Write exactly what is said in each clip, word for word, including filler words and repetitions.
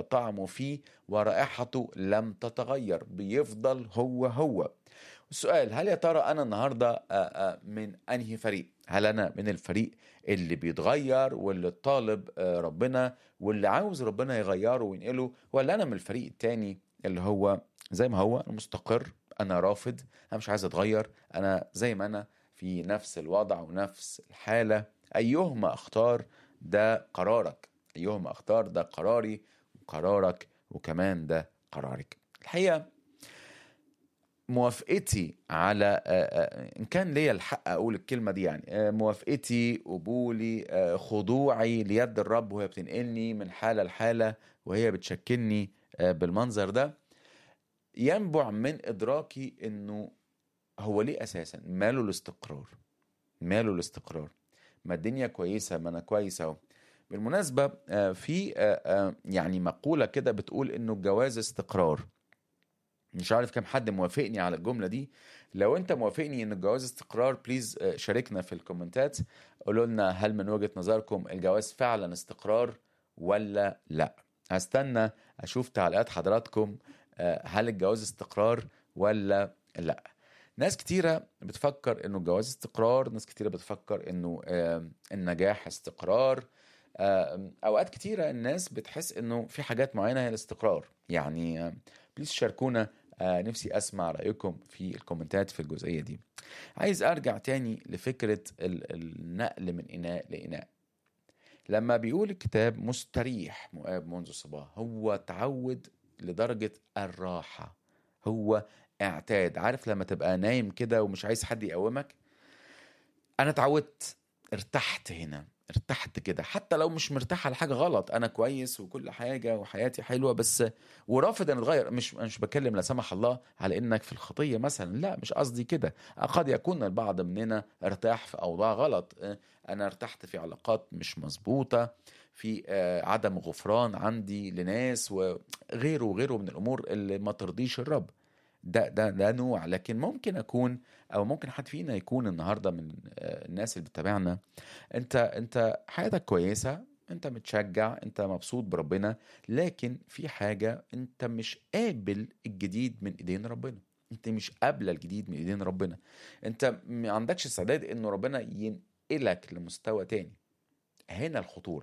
طعمه فيه ورائحته لم تتغير، بيفضل هو هو. السؤال: هل يا ترى أنا النهاردة آه، آه، من أنهي فريق؟ هل أنا من الفريق اللي بيتغير واللي طالب آه، ربنا واللي عاوز ربنا يغيره وينقله، ولا أنا من الفريق التاني اللي هو زي ما هو أنا مستقر، أنا رافض، أنا مش عايز أتغير، أنا زي ما أنا في نفس الوضع ونفس الحالة؟ أيهما أختار ده قرارك، أيهما أختار ده قراري وقرارك، وكمان ده قرارك. الحقيقة موافقتي على آه، آه، إن كان ليا الحق أقول الكلمة دي، يعني آه، موافقتي، قبولي، آه، خضوعي ليد الرب وهي بتنقلني من حالة لحالة وهي بتشكلني آه، بالمنظر ده، ينبع من إدراكي إنه هو ليه أساسا ماله الاستقرار، ماله الاستقرار. ما الدنيا كويسة، ما أنا كويس أهو. بالمناسبة آه، في آه، آه، يعني مقولة كده بتقول إنه الجواز استقرار. مش عارف كم حد موافقني على الجملة دي. لو انت موافقني ان الجواز استقرار، بليز آه، شاركنا في الكومنتات، قولوا لنا هل من وجهة نظركم الجواز فعلا استقرار ولا لا. هستنى اشوف تعليقات حضراتكم، آه، هل الجواز استقرار ولا لا. ناس كتيرة بتفكر انه الجواز استقرار، ناس كتيرة بتفكر انه آه، النجاح استقرار. آه، اوقات كتيرة الناس بتحس انه في حاجات معينة هي الاستقرار. يعني آه، بليز شاركونا، آه نفسي أسمع رأيكم في الكومنتات في الجزئية دي. عايز أرجع تاني لفكرة ال- النقل من إناء لإناء. لما بيقول الكتاب مستريح مؤاب منذ الصباح، هو تعود لدرجة الراحة، هو اعتاد. عارف لما تبقى نايم كده ومش عايز حد يقومك؟ انا اتعودت، ارتحت هنا، ارتحت كده. حتى لو مش مرتاح على حاجه غلط، انا كويس وكل حاجه وحياتي حلوه، بس ورافض ان اتغير. مش مش بكلم لا سمح الله على انك في الخطيه مثلا، لا مش قصدي كده. قد يكون البعض مننا ارتاح في اوضاع غلط. اه، انا ارتحت في علاقات مش مظبوطه، في اه، عدم غفران عندي لناس وغيره وغيره من الامور اللي ما ترضيش الرب. ده ده ده نوع. لكن ممكن اكون، او ممكن حد فينا يكون النهارده من آه، الناس اللي بتتابعنا، انت انت حياتك كويسه، انت متشجع، انت مبسوط بربنا، لكن في حاجه انت مش قابل الجديد من ايدين ربنا. انت مش قابله الجديد من ايدين ربنا. انت ما عندكش استعداد انه ربنا ينقلك لمستوى تاني. هنا الخطوره،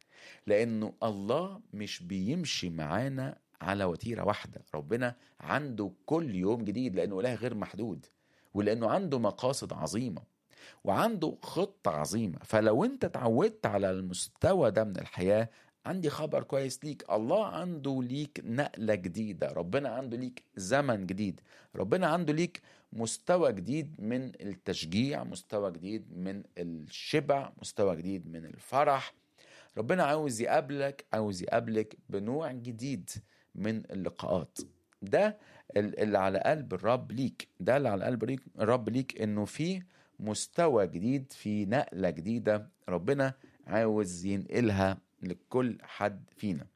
لانه الله مش بيمشي معانا على وتيره واحده. ربنا عنده كل يوم جديد، لانه اله غير محدود، ولانه عنده مقاصد عظيمه وعنده خطه عظيمه. فلو انت اتعودت على المستوى ده من الحياه، عندي خبر كويس ليك: الله عنده ليك نقله جديده، ربنا عنده ليك زمن جديد، ربنا عنده ليك مستوى جديد من التشجيع، مستوى جديد من الشبع، مستوى جديد من الفرح. ربنا عاوز يقابلك، عاوز يقابلك بنوع جديد من اللقاءات. ده ال- اللي على قلب الرب ليك، ده اللي على قلب ليك- الرب ليك، انه في مستوى جديد، في نقلة جديدة ربنا عاوز ينقلها لكل حد فينا.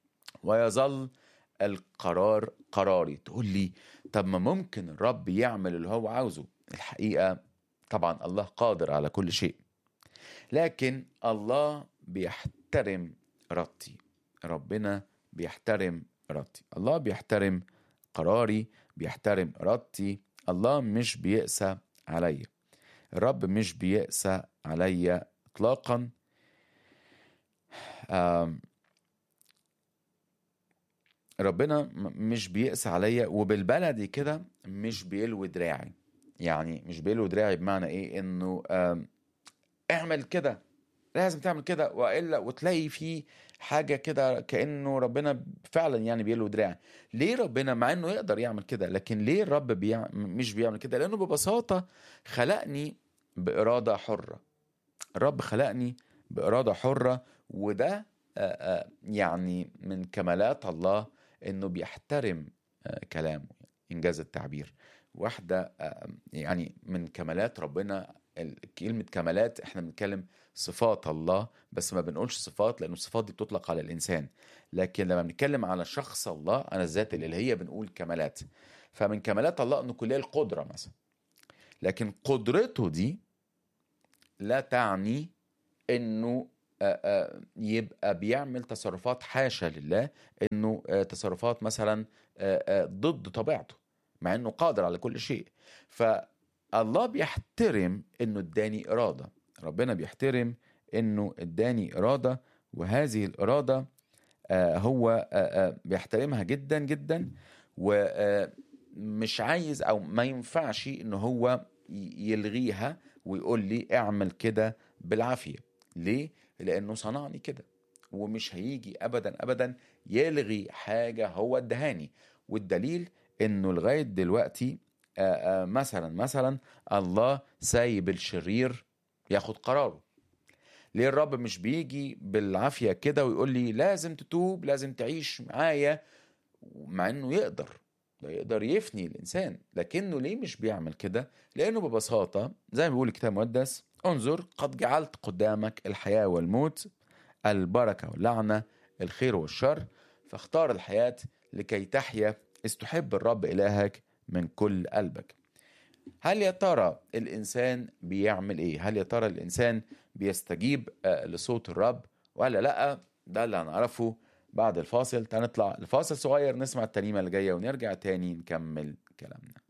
ويظل القرار قراري. تقول لي طب ما ممكن الرب يعمل اللي هو عاوزه؟ الحقيقة طبعا الله قادر على كل شيء، لكن الله بيحترم إرادتي. ربنا بيحترم إرادتي، الله بيحترم قراري، بيحترم إرادتي. الله مش بيقسى عليا، الرب مش بيقسى عليا إطلاقا. آم، ربنا م- مش بيقسى عليا، وبالبلدي كده مش بيلوي دراعي. يعني مش بيلوي دراعي بمعنى ايه؟ انه آم، اعمل كده، لازم تعمل كده والا، وتلاقي في حاجه كده كانه ربنا فعلا يعني بيلوي دراعي. ليه ربنا مع انه يقدر يعمل كده؟ لكن ليه الرب بيع... مش بيعمل كده؟ لانه ببساطه خلقني باراده حره. الرب خلقني باراده حره، وده آه، آه، يعني من كمالات الله انه بيحترم آه، كلامه، انجاز التعبير. واحده آه، يعني من كمالات ربنا. ال- كلمه كمالات احنا بنتكلم صفات الله، بس ما بنقولش صفات لانه الصفات دي بتطلق على الانسان. لكن لما بنتكلم على شخص الله، انا الذات الالهيه، بنقول كمالات. فمن كمالات الله انه كليه القدره مثلا. لكن قدرته دي لا تعني انه آه، آه، يبقى بيعمل تصرفات حاشا لله، انه آه، تصرفات مثلا آه، آه، ضد طبيعته، مع انه قادر على كل شيء. فالله بيحترم انه اداني إرادة، ربنا بيحترم انه اداني إرادة، وهذه الإرادة آه، هو آه، آه، بيحترمها جدا جدا، ومش عايز او ما ينفعش ان هو ي- يلغيها ويقول لي اعمل كده بالعافية. ليه؟ لانه صنعني كده، ومش هيجي ابدا ابدا يلغي حاجة هو ادهاني. والدليل انه لغاية دلوقتي آه، آه، مثلا مثلا الله سايب الشرير ياخد قراره. ليه الرب مش بيجي بالعافية كده ويقول لي لازم تتوب، لازم تعيش معايا، مع انه يقدر، ده يقدر يفني الانسان، لكنه ليه مش بيعمل كده؟ لانه ببساطة زي ما بيقول الكتاب المقدس: انظر قد جعلت قدامك الحياة والموت، البركة واللعنة، الخير والشر، فاختار الحياة لكي تحيا إذ تحب الرب إلهك من كل قلبك. هل يا ترى الإنسان بيعمل إيه؟ هل يا ترى الإنسان بيستجيب آه، لصوت الرب ولا لأ؟ ده اللي هنعرفه بعد الفاصل. تنطلع الفاصل صغير، نسمع الترنيمة اللي جاية ونرجع تاني نكمل كلامنا.